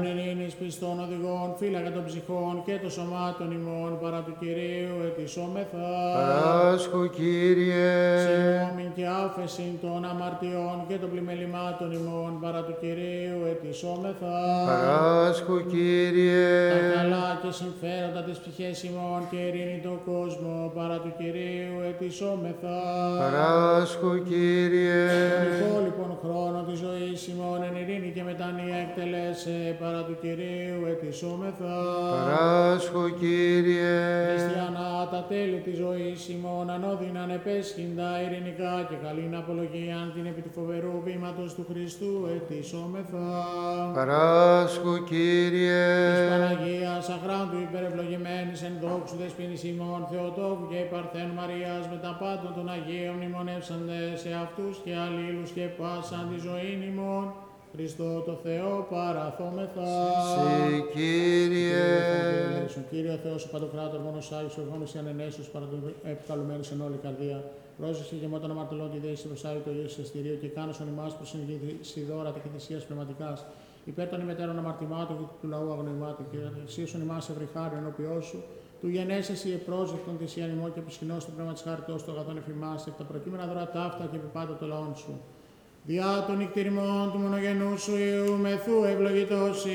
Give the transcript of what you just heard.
Ειρήνης πιστών οδηγών, φύλακα των ψυχών και των σωμάτων ημών, παρά του Κυρίου ετισόμεθα. Παράσχου, Κύριε. Συγγνώμην και άφεσιν των αμαρτιών και των πλημελημάτων ημών, παρά του Κυρίου ετισόμεθα. Παράσχου, Κύριε. Τα καλά και συμφέροντα της ψυχής ημών και ειρήνη τον κόσμο, παρά του Κυρίου ετισόμεθα. Παράσχου, Κύριε. Τον υπόλοιπον χρόνο της ζωής ημών εν ειρήνη και μετανία εκτελέσε, παρά του Κυρίου ετισόμεθα. Παράσχου, Κύριε. Χριστιανά, τα τέλη της ζωής ημών ανώδυναν επέσχυντα ειρηνικά και καλήν απολογίαν την επί του φοβερού βήματος του Χριστού ετισόμεθα. Παράσχου, Κύριε. Της Παναγίας αχράντου υπερευλογημένης εν δόξου δεσποίνης ημών Θεοτόκου και υπαρθέν Μαρίας με τα πάντων των Αγίων μνημονεύσαντες σε αυτούς και αλλήλους και πάσαν τη ζωήν ημών Χριστό το Θεό παραθόμεθα. Συ, Κύριε. Κύριε Θεός, ο Παντοκράτορ, μόνος Άγιος, ο Ευγόνης, η ανενέσιος, παρά τον επικαλουμένος εν όλη καρδία. Πρόσεξε και μόταν αμαρτωλών τη δέση προς Άγιο το Ιησούς εστηρίο και κάνωσον ημάς προς την δώρα και θυσίας πνευματικάς. Υπέρ των ημετέρων αμαρτημάτων και του λαού αγνοημάτων και εξίσων ημάς ευρυχάριον ενώπιός σου, του γενέσαι η επρόσδεκτον θυσίαν ημών και επισκηνώς του πνεύμα της χάριτος του αγαθών εφημάς, επ' τα προκείμενα δώρα ταύτα και επί πάντα το λαόν σου. Διά των νυκτηριμών του μονογενού σου Υιού μεθού ευλογητός